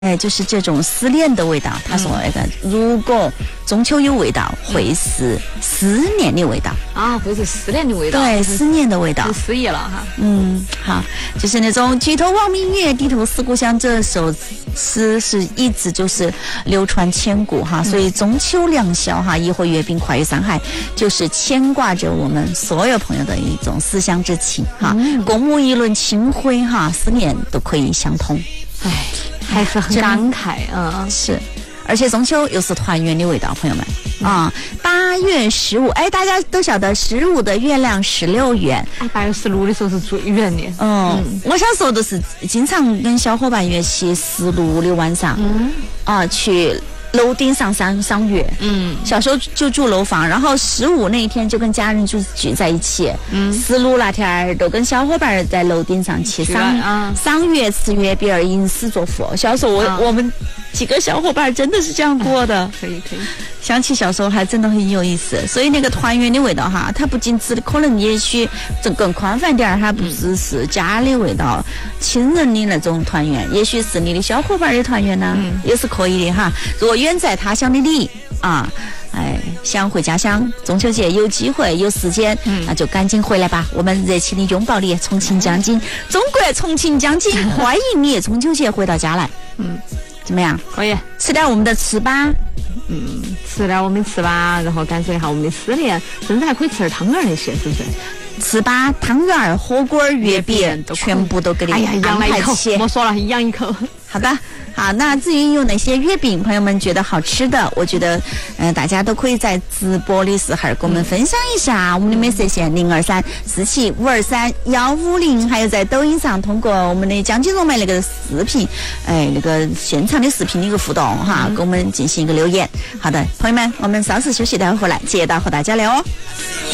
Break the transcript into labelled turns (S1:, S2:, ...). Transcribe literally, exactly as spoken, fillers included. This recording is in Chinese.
S1: 哎，就是这种思念的味道。他说那个，如果中秋有味道，会是思念的味道
S2: 啊，会是思念的味道。
S1: 对，思念的味道。
S2: 很诗意了哈。
S1: 嗯，好，就是那种举头望明月，低头思故乡这首诗是一直就是流传千古哈。所以中秋两宵哈，一回阅兵，跨越山海，就是牵挂着我们所有朋友的一种思乡之情哈。嗯、共沐一轮清辉哈，思念都可以相通。
S2: 哎。还是很感慨，嗯，
S1: 是，而且中秋又是团圆的味道，朋友们啊！八月十五，哎，大家都晓得十五的月亮十六圆，
S2: 哎，八月十六的时候是最圆的。
S1: 嗯，嗯我小时候都是经常跟小伙伴约起十六的晚上，嗯，啊，去楼顶上赏赏月。嗯，小时候就住楼房，然后十五那一天就跟家人就聚在一起。嗯，十六那天儿都跟小伙伴在楼顶上去赏啊赏月吃月饼儿，吟诗作赋。小时候我、啊、我们几个小伙伴真的是这样过的。
S2: 可以可以，
S1: 想起小时候还真的很有意思。所以那个团圆的味道哈，它不仅指的可能也许这更宽泛点儿，它不只是家的味道，亲人的那种团圆，也许是你的小伙伴的团圆呢、嗯，也是可以的哈。如果远在他乡的你啊，哎，想回家乡，中秋节有机会有时间、嗯，那就赶紧回来吧。我们热情的拥抱你，重庆江津，中国重庆江津，欢迎你中秋节回到家来。嗯，怎么样？
S2: 可以
S1: 吃点我们的糍粑。
S2: 嗯，吃点我们糍粑，然后感受一下我们的思念，甚至还可以吃点汤圆那些，是不是？
S1: 糍粑、汤圆、火锅、月饼，全部都给你安排起。
S2: 莫说了，一样一口。
S1: 好的，好，那至于有哪些月饼，朋友们觉得好吃的，我觉得，嗯、呃，大家都可以在直播的时候跟我们分享一下。我们的美色线零二三四七五二三幺五零，还有在抖音上通过我们的江津糯麦那个视频，哎，那个现场的视频的一个互动哈，跟我们进行一个留言。好的，朋友们，我们稍事休息，待会儿回来接着和大家聊哦。